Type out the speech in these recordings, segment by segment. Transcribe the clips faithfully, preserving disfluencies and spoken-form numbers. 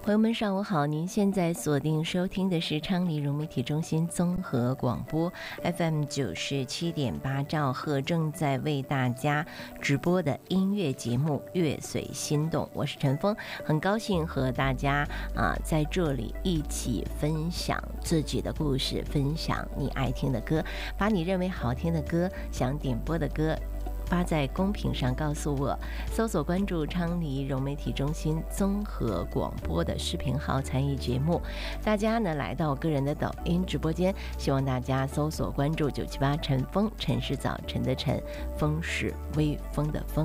朋友们，上午好！您现在锁定收听的是昌黎融媒体中心综合广播 F M 九十七点八兆赫，正在为大家直播的音乐节目《乐随心动》。我是陈峰，很高兴和大家啊在这里一起分享自己的故事，分享你爱听的歌，把你认为好听的歌、想点播的歌发在公屏上告诉我，搜索关注昌黎融媒体中心综合广播的视频号参与节目。大家呢来到个人的抖音直播间，希望大家搜索关注九七八陈峰，晨是早晨的晨，风是微风的风。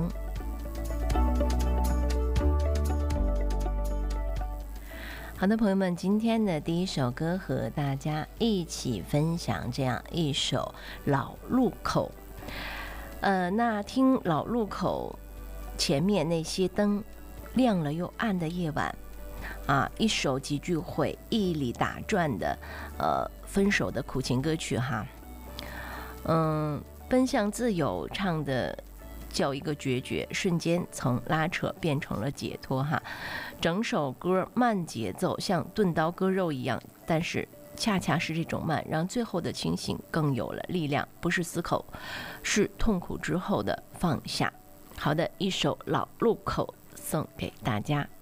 好的，朋友们，今天的第一首歌和大家一起分享这样一首老路口。呃，那听老路口前面那些灯亮了又暗的夜晚啊，一首几句回忆里打转的呃分手的苦情歌曲哈。嗯，奔向自由唱的叫一个决绝，瞬间从拉扯变成了解脱哈。整首歌慢节奏，像钝刀割肉一样，但是恰恰是这种慢，让最后的清醒更有了力量，不是死口，是痛苦之后的放下。好的，一首老路口送给大家。